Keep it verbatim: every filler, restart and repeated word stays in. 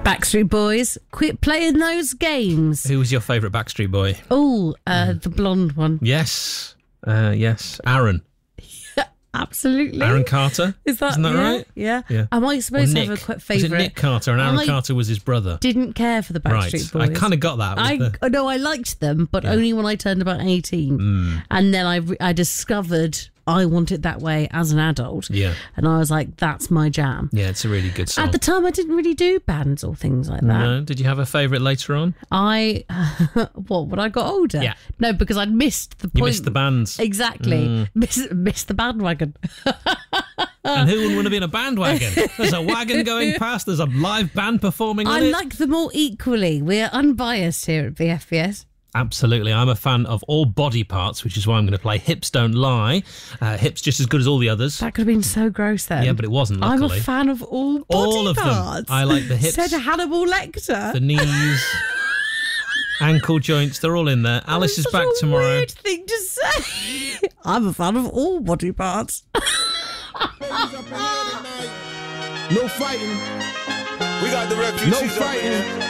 Backstreet Boys, quit playing those games. Who was your favourite Backstreet Boy? Oh, uh, the blonde one. Yes. Uh, yes. Aaron. Absolutely. Aaron Carter. Is that, Isn't that yeah, right? Yeah. Yeah. Am I supposed Or to Nick. have a Was favourite? it Nick Carter and Aaron I Carter was his brother? Didn't care for the Backstreet Right. Boys. I kind of got that. I The... no, I liked them, but yeah. only when I turned about eighteen, mm. and then I I discovered I want it that way as an adult. Yeah, and I was like, that's my jam. Yeah, it's a really good song. At the time, I didn't really do bands or things like that. No, did you have a favourite later on? I what when I got older? Yeah, no, because I'd missed the point. You missed the bands exactly. Mm. Miss missed the bandwagon. And who wouldn't want to be in a bandwagon? There's a wagon going past. There's a live band performing. I on it. like them all equally. We're unbiased here at B F B S. Absolutely. I'm a fan of all body parts, which is why I'm going to play Hips Don't Lie. Uh, hips just as good as all the others. That could have been so gross then. Yeah, but it wasn't, luckily. I'm a fan of all body all of parts. them. I like the hips. Said Hannibal Lecter. The knees, ankle joints, they're all in there. Alice That's is back a tomorrow. Weird thing to say. I'm a fan of all body parts. No fighting. We got the refugees. No fighting.